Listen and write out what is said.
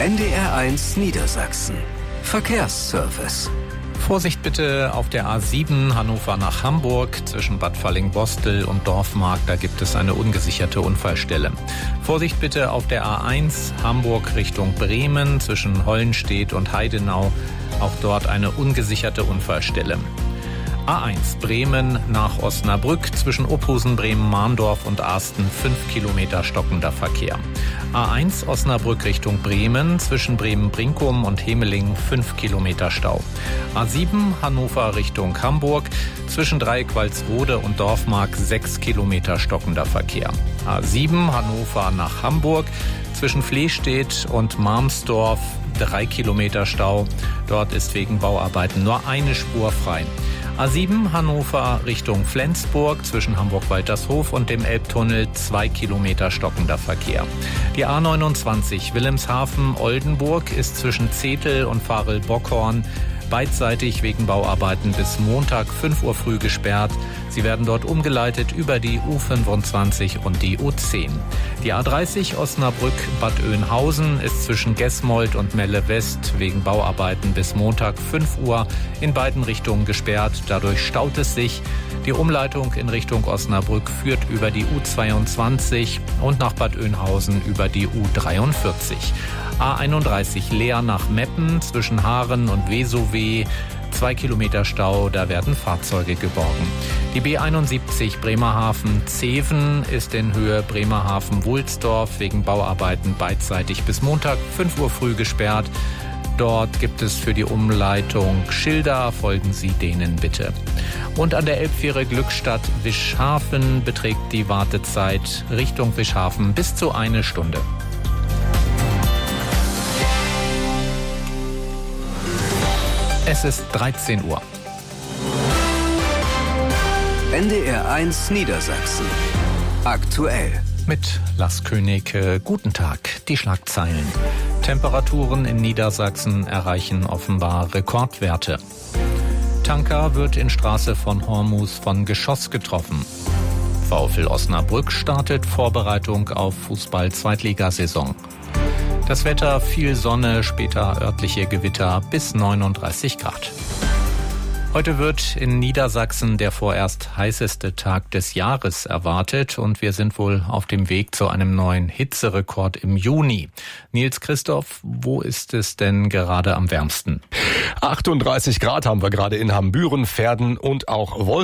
NDR1 Niedersachsen. Verkehrsservice. Vorsicht bitte auf der A7 Hannover nach Hamburg zwischen Bad Fallingbostel und Dorfmark, da gibt es eine ungesicherte Unfallstelle. Vorsicht bitte auf der A1 Hamburg Richtung Bremen zwischen Hollenstedt und Heidenau, auch dort eine ungesicherte Unfallstelle. A1 Bremen nach Osnabrück zwischen Ophusen, Bremen-Mahndorf und Asten 5 Kilometer stockender Verkehr. A1 Osnabrück Richtung Bremen zwischen Bremen-Brinkum und Hemeling 5 Kilometer Stau. A7 Hannover Richtung Hamburg zwischen Dreieck-Walsrode und Dorfmark 6 Kilometer stockender Verkehr. A7 Hannover nach Hamburg zwischen Flehstedt und Marmsdorf 3 Kilometer Stau. Dort ist wegen Bauarbeiten nur eine Spur frei. A7 Hannover Richtung Flensburg zwischen Hamburg-Waltershof und dem Elbtunnel 2 Kilometer stockender Verkehr. Die A29 Wilhelmshaven-Oldenburg ist zwischen Zetel und Varel-Bockhorn beidseitig wegen Bauarbeiten bis Montag 5 Uhr früh gesperrt. Sie werden dort umgeleitet über die U25 und die U10. Die A30 Osnabrück-Bad Oeynhausen ist zwischen Gesmold und Melle West wegen Bauarbeiten bis Montag 5 Uhr in beiden Richtungen gesperrt. Dadurch staut es sich. Die Umleitung in Richtung Osnabrück führt über die U22 und nach Bad Oeynhausen über die U43. A31 Leer nach Meppen zwischen Haaren und Wesowe 2 Kilometer Stau, da werden Fahrzeuge geborgen. Die B71 Bremerhaven-Zeven ist in Höhe Bremerhaven-Wulsdorf wegen Bauarbeiten beidseitig bis Montag 5 Uhr früh gesperrt. Dort gibt es für die Umleitung Schilder, folgen Sie denen bitte. Und an der Elbfähre Glückstadt-Wischhafen beträgt die Wartezeit Richtung Wischhafen bis zu 1 Stunde. Es ist 13 Uhr. NDR1 Niedersachsen. Aktuell. Mit Lars König, guten Tag. Die Schlagzeilen. Temperaturen in Niedersachsen erreichen offenbar Rekordwerte. Tanker wird in Straße von Hormus von Geschoss getroffen. VfL Osnabrück startet Vorbereitung auf Fußball-Zweitligasaison. Das Wetter, viel Sonne, später örtliche Gewitter bis 39 Grad. Heute wird in Niedersachsen der vorerst heißeste Tag des Jahres erwartet und wir sind wohl auf dem Weg zu einem neuen Hitzerekord im Juni. Nils Christoph, wo ist es denn gerade am wärmsten? 38 Grad haben wir gerade in Hambüren, Verden und auch Wolfsburg.